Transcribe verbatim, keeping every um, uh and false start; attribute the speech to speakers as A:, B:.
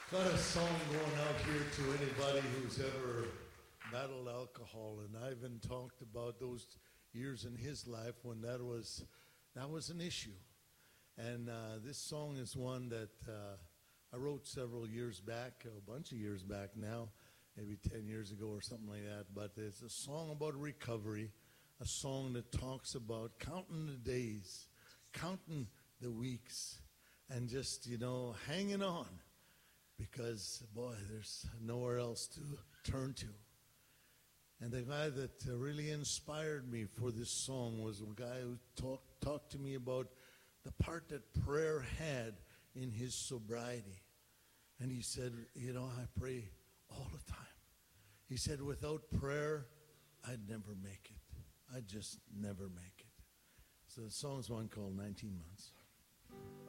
A: Got a song going out here to anybody who's ever battled alcohol, and Ivan talked about those years in his life when that was that was an issue. And uh, this song is one that uh, I wrote several years back, a bunch of years back now, maybe ten years ago or something like that. But it's a song about recovery, a song that talks about counting the days, counting the weeks, and just, you know, hanging on. Because, boy, there's nowhere else to turn to. And the guy that uh, really inspired me for this song was a guy who talked talked to me about the part that prayer had in his sobriety. And he said, you know, I pray all the time. He said, without prayer, I'd never make it. I'd just never make it. So the song's one called nineteen months.